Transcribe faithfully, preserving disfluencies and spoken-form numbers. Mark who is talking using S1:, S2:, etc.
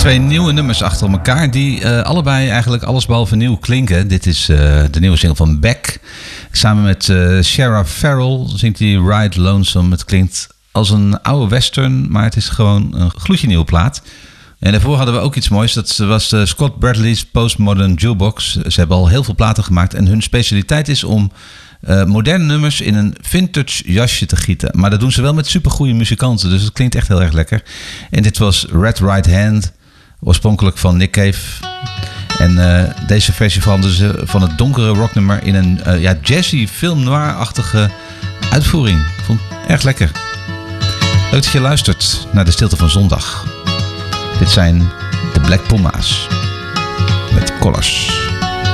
S1: Twee nieuwe nummers achter elkaar die uh, allebei eigenlijk allesbehalve nieuw klinken. Dit is uh, de nieuwe single van Beck. Samen met uh, Shara Farrell zingt hij Ride Lonesome. Het klinkt als een oude western, maar het is gewoon een gloedje nieuwe plaat. En daarvoor hadden we ook iets moois. Dat was uh, Scott Bradley's Postmodern Jukebox. Ze hebben al heel veel platen gemaakt en hun specialiteit is om Uh, moderne nummers in een vintage jasje te gieten. Maar dat doen ze wel met supergoeie muzikanten. Dus het klinkt echt heel erg lekker. En dit was Red Right Hand. Oorspronkelijk van Nick Cave. En uh, deze versie veranderen ze van het donkere rocknummer in een uh, ja, jazzy, film noir-achtige uitvoering. Ik vond het erg lekker. Leuk dat je luistert naar de Stilte van Zondag. Dit zijn de Black Puma's. Met Collars.